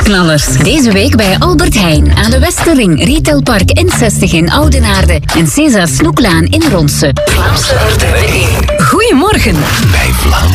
Prijsknallers. Deze week bij Albert Heijn aan de Westerring, Retailpark N60 in Oudenaarde en César Snoeklaan in Ronse. Vlaamse Orde 1. Goedemorgen. Bij Vlaanderen.